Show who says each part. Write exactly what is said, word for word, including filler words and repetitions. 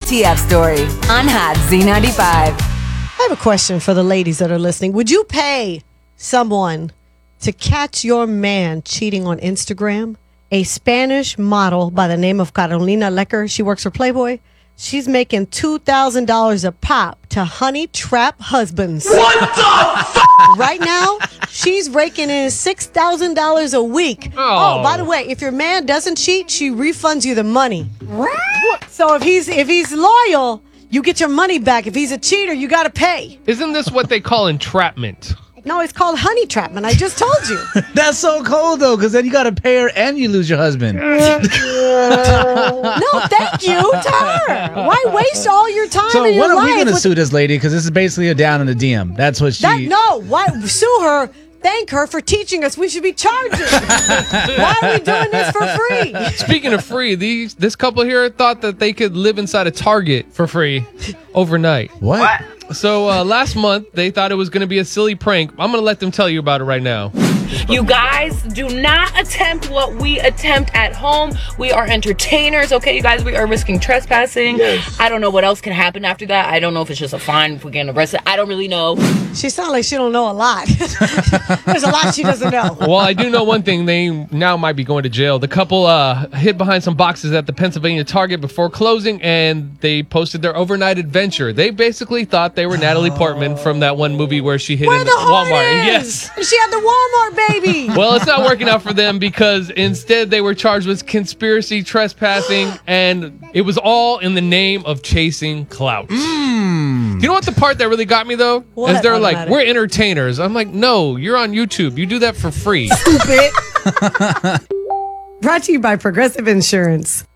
Speaker 1: T F story on Hot Z ninety-five.
Speaker 2: I have a question for the ladies that are listening. Would you pay someone to catch your man cheating on Instagram? A Spanish model by the name of Carolina Lecker. She works for Playboy. She's making two thousand dollars a pop to honey trap husbands.
Speaker 3: What the fuck?
Speaker 2: Right now, she's raking in six thousand dollars a week.
Speaker 4: Oh.
Speaker 2: Oh, by the way, if your man doesn't cheat, she refunds you the money. What? So if he's if he's loyal, you get your money back. If he's a cheater, you got to pay.
Speaker 4: Isn't this what they call entrapment?
Speaker 2: No, it's called honey trapment. I just told you.
Speaker 5: That's so cold, though, because then you got to pay her and you lose your husband.
Speaker 2: No, thank you to her. Why waste all your time
Speaker 5: So
Speaker 2: in your
Speaker 5: when are
Speaker 2: life?
Speaker 5: we going to
Speaker 2: with-
Speaker 5: sue this lady? Because this is basically a down in the D M. That's what she...
Speaker 2: That, no, why sue her? Thank her for teaching us. We should be charging. Why are we doing this for free?
Speaker 4: Speaking of free, these this couple here thought that they could live inside a Target for free overnight.
Speaker 5: What?
Speaker 3: What?
Speaker 4: So uh, last month, they thought it was going to be a silly prank. I'm going to let them tell you about it right now.
Speaker 6: You guys do not attempt what we attempt at home. We are entertainers, okay, you guys? We are risking trespassing.
Speaker 3: Yes.
Speaker 6: I don't know what else can happen after that. I don't know if it's just a fine if we get arrested. I don't really know.
Speaker 2: She sounds like she don't know a lot. There's a lot she doesn't know.
Speaker 4: Well, I do know one thing. They now might be going to jail. The couple uh, hid behind some boxes at the Pennsylvania Target before closing, and they posted their overnight adventure. They basically thought they were Natalie Portman from that one movie where she hid
Speaker 2: Where
Speaker 4: in
Speaker 2: the heart
Speaker 4: Walmart.
Speaker 2: is.
Speaker 4: Yes.
Speaker 2: She had the Walmart baby.
Speaker 4: Well, it's not working out for them because instead they were charged with conspiracy trespassing, and it was all in the name of chasing clout.
Speaker 5: Mm.
Speaker 4: You know what the part that really got me, though?
Speaker 2: What?
Speaker 4: Is they're like,
Speaker 2: Automatic.
Speaker 4: we're entertainers. I'm like, no, you're on YouTube. You do that for free.
Speaker 2: Stupid. Brought to you by Progressive Insurance.